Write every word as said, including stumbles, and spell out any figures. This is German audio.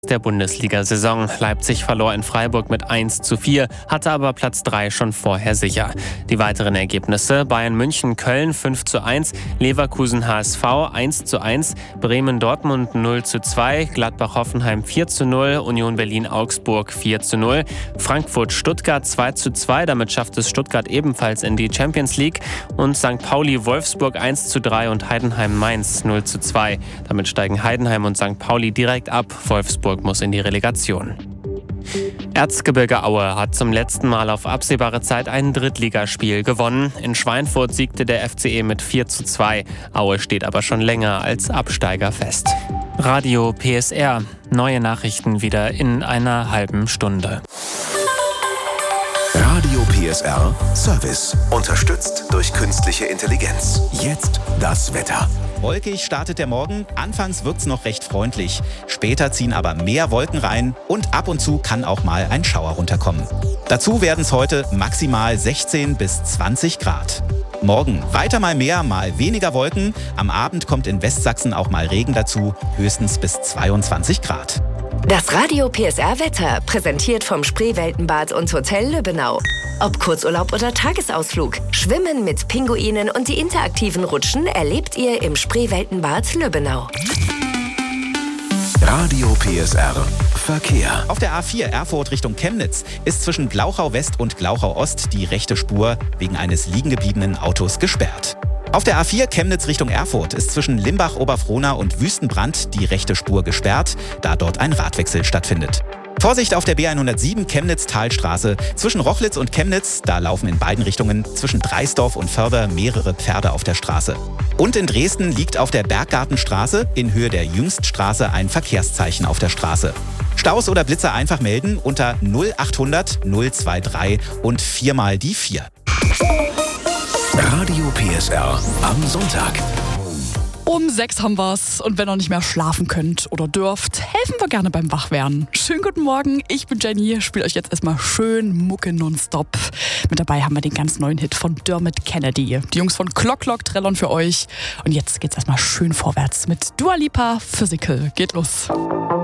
Der Bundesliga-Saison. Leipzig verlor in Freiburg mit eins zu vier, hatte aber Platz drei schon vorher sicher. Die weiteren Ergebnisse: Bayern München Köln fünf zu eins, Leverkusen H S V eins zu eins, Bremen Dortmund null zu zwei, Gladbach Hoffenheim vier zu null, Union Berlin Augsburg vier zu null, Frankfurt Stuttgart zwei zu zwei, damit schafft es Stuttgart ebenfalls in die Champions League, und Sankt Pauli Wolfsburg eins zu drei und Heidenheim Mainz null zu zwei. Damit steigen Heidenheim und Sankt Pauli direkt ab, Wolfsburg muss in die Relegation. Erzgebirge Aue hat zum letzten Mal auf absehbare Zeit ein Drittligaspiel gewonnen. In Schweinfurt siegte der F C E mit vier zu zwei. Aue steht aber schon länger als Absteiger fest. Radio P S R. Neue Nachrichten wieder in einer halben Stunde. Radio P S R Service. Unterstützt durch künstliche Intelligenz. Jetzt das Wetter. Wolkig startet der Morgen, anfangs wird's noch recht freundlich. Später ziehen aber mehr Wolken rein und ab und zu kann auch mal ein Schauer runterkommen. Dazu werden es heute maximal sechzehn bis zwanzig Grad. Morgen weiter mal mehr, mal weniger Wolken. Am Abend kommt in Westsachsen auch mal Regen dazu, höchstens bis zweiundzwanzig Grad. Das Radio P S R Wetter, präsentiert vom Spreeweltenbad und Hotel Lübbenau. Ob Kurzurlaub oder Tagesausflug, Schwimmen mit Pinguinen und die interaktiven Rutschen erlebt ihr im Spreeweltenbad Lübbenau. Radio P S R Verkehr. Auf der A vier Erfurt Richtung Chemnitz ist zwischen Glauchau West und Glauchau Ost die rechte Spur wegen eines liegengebliebenen Autos gesperrt. Auf der A vier Chemnitz Richtung Erfurt ist zwischen Limbach-Oberfrohna und Wüstenbrand die rechte Spur gesperrt, da dort ein Radwechsel stattfindet. Vorsicht auf der B hundertsieben Chemnitz-Talstraße. Zwischen Rochlitz und Chemnitz, da laufen in beiden Richtungen zwischen Dreisdorf und Förder mehrere Pferde auf der Straße. Und in Dresden liegt auf der Berggartenstraße in Höhe der Jüngststraße ein Verkehrszeichen auf der Straße. Staus oder Blitzer einfach melden unter null achthundert null dreiundzwanzig und viermal die vier. Radio P S R am Sonntag. Um sechs haben wir's, und wenn ihr nicht mehr schlafen könnt oder dürft, helfen wir gerne beim Wachwerden. Schönen guten Morgen, ich bin Jenny, spiele euch jetzt erstmal schön Mucke nonstop. Mit dabei haben wir den ganz neuen Hit von Dermot Kennedy. Die Jungs von Clock Clock trällern für euch. Und jetzt geht's erstmal schön vorwärts mit Dua Lipa Physical. Geht los.